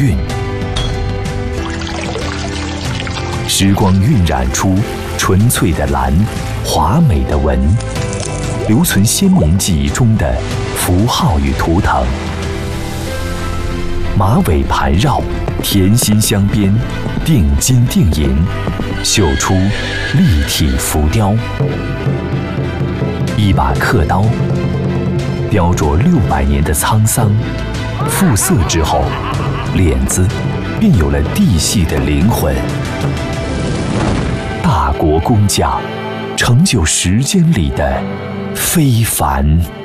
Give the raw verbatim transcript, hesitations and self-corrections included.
韵。时光晕染出纯粹的蓝，华美的文，留存先民记忆中的符号与图腾。马尾盘绕，甜心镶边，定金定银，绣出立体浮雕。一把刻刀，雕琢六百年的沧桑，复色之后，脸子便有了地系的灵魂。大国工匠，成就时间里的非凡。